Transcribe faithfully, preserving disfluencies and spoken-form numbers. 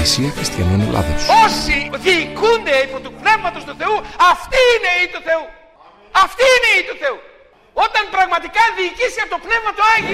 Εκκλησία Χριστιανών Ελλάδος. Όσοι διοικούνται υπό του Πνεύματος του Θεού, αυτοί είναι οι του Θεού. Αυτοί είναι οι του Θεού. Όταν πραγματικά διοικήσει από το Πνεύμα το Άγιο.